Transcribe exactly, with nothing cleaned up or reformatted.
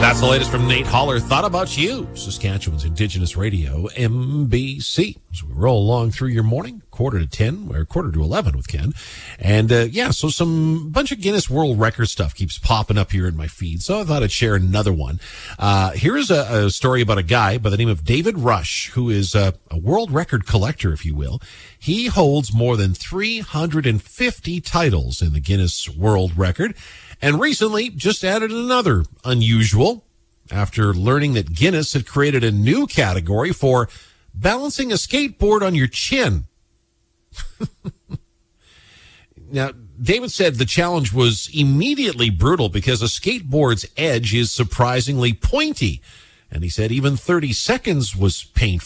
That's the latest from Nate Holler. Thought About You, Saskatchewan's Indigenous Radio, M B C. So we roll along through your morning, quarter to ten, or quarter to eleven with Ken. And, uh, yeah, so some bunch of Guinness World Record stuff keeps popping up here in my feed. So I thought I'd share another one. Uh, here's a, a story about a guy by the name of David Rush, who is a, a world record collector, if you will. He holds more than three hundred fifty titles in the Guinness World Record. And recently just added another unusual after learning that Guinness had created a new category for balancing a skateboard on your chin. Now, David said the challenge was immediately brutal because a skateboard's edge is surprisingly pointy. And he said even thirty seconds was painful.